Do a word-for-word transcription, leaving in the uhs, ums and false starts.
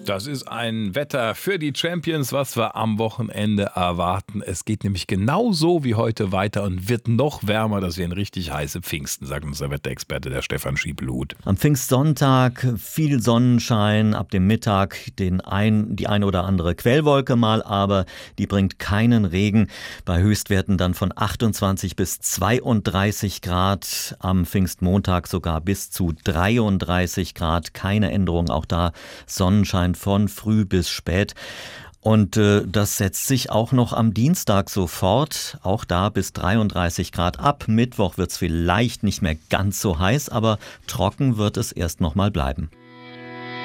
Das ist ein Wetter für die Champions, was wir am Wochenende erwarten. Es geht nämlich genauso wie heute weiter und wird noch wärmer. Das werden richtig heiße Pfingsten, sagt unser Wetterexperte, der Stefan Schiebelhut. Am Pfingstsonntag viel Sonnenschein, ab dem Mittag den ein, die eine oder andere Quellwolke mal, aber die bringt keinen Regen. Bei Höchstwerten dann von achtundzwanzig bis zweiunddreißig Grad, am Pfingstmontag sogar bis zu dreiunddreißig Grad. Keine Änderung, auch da Sonnenschein von früh bis spät. Und äh, das setzt sich auch noch am Dienstag so fort, auch da bis dreiunddreißig Grad. Ab Mittwoch wird es vielleicht nicht mehr ganz so heiß, aber trocken wird es erst noch mal bleiben.